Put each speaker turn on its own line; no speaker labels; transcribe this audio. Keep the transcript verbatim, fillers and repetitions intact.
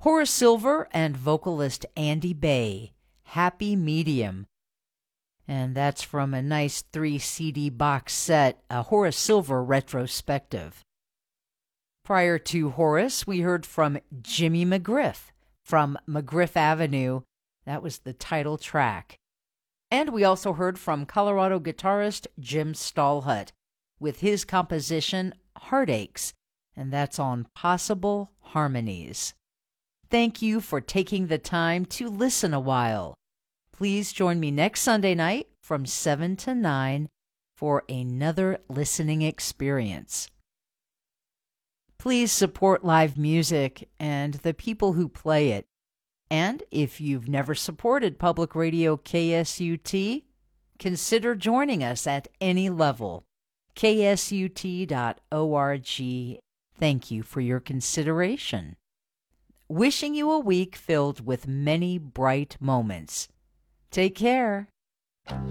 Horace Silver and vocalist Andy Bay, Happy Medium. And that's from a nice three C D box set, a Horace Silver retrospective. Prior to Horace, we heard from Jimmy McGriff from McGriff Avenue. That was the title track. And we also heard from Colorado guitarist Jim Stallhut with his composition Heartaches, and that's on Possible Harmonies. Thank you for taking the time to listen a while. Please join me next Sunday night from seven to nine for another listening experience. Please support live music and the people who play it. And if you've never supported Public Radio K S U T, consider joining us at any level. K S U T dot org. Thank you for your consideration. Wishing you a week filled with many bright moments. Take care.